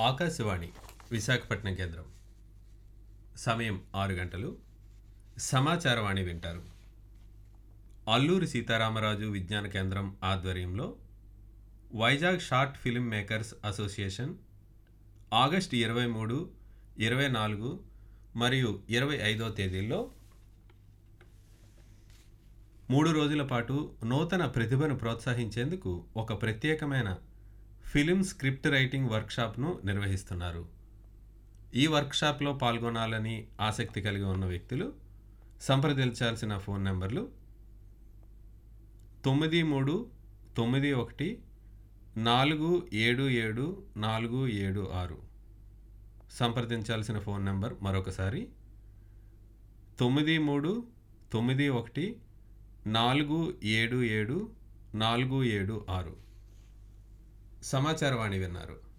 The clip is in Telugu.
ఆకాశవాణి విశాఖపట్నం కేంద్రం. సమయం 6 గంటలు. సమాచారవాణి వింటారు. అల్లూరి సీతారామరాజు విజ్ఞాన కేంద్రం ఆధ్వర్యంలో Vizag short film makers association August 23, 24 మరియు 25వ తేదీల్లో 3 రోజుల పాటు నూతన ప్రతిభను ప్రోత్సహించేందుకు ఒక ప్రత్యేకమైన ఫిలిం స్క్రిప్ట్ రైటింగ్ వర్క్షాప్ను నిర్వహిస్తున్నారు. ఈ వర్క్షాప్లో పాల్గొనాలని ఆసక్తి కలిగి ఉన్న వ్యక్తులు సంప్రదించాల్సిన ఫోన్ నెంబర్లు 9391477476. సంప్రదించాల్సిన ఫోన్ నెంబర్ మరొకసారి 9391477476. సమాచారవాణి విన్నారు.